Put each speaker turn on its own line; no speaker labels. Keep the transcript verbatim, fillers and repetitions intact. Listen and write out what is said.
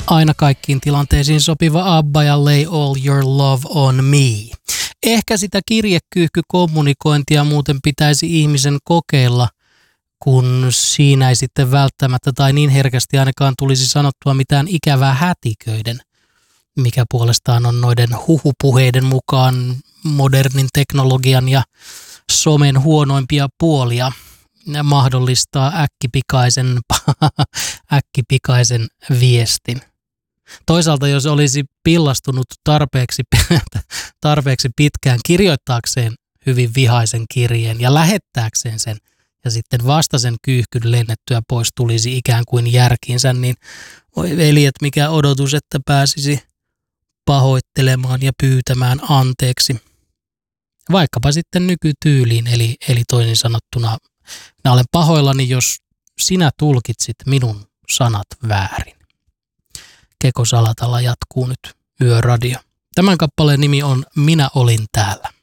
Aina kaikkiin tilanteisiin sopiva ABBA ja Lay All Your Love on Me. Ehkä sitä kirjekyyhkykommunikointia muuten pitäisi ihmisen kokeilla, kun siinä ei sitten välttämättä tai niin herkästi ainakaan tulisi sanottua mitään ikävää hätiköiden, mikä puolestaan on noiden huhupuheiden mukaan modernin teknologian ja somen huonoimpia puolia. Mahdollistaa äkkipikaisen, äkkipikaisen viestin. Toisaalta jos olisi pillastunut tarpeeksi, tarpeeksi pitkään kirjoittaakseen hyvin vihaisen kirjeen ja lähettääkseen sen ja sitten vasta sen kyyhkyn lennettyä pois tulisi ikään kuin järkiinsä, niin oi veljet, mikä odotus, että pääsisi pahoittelemaan ja pyytämään anteeksi. Vaikkapa sitten nykytyyliin, eli, eli toisin sanottuna, minä olen pahoillani, jos sinä tulkitsit minun sanat väärin. Keko Salatalla jatkuu nyt Yöradio. Tämän kappaleen nimi on Minä olin täällä.